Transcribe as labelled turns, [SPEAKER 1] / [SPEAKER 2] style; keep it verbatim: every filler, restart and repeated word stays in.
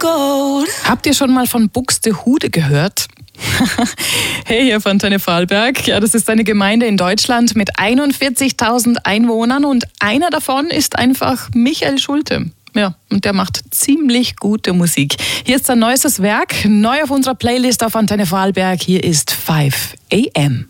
[SPEAKER 1] Habt ihr schon mal von Buxtehude gehört? Hey, hier von Antenne Vorarlberg. Ja, das ist eine Gemeinde in Deutschland mit einundvierzigtausend Einwohnern und einer davon ist einfach Michael Schulte. Ja, und der macht ziemlich gute Musik. Hier ist sein neuestes Werk, neu auf unserer Playlist auf Antenne Vorarlberg. Hier ist five a m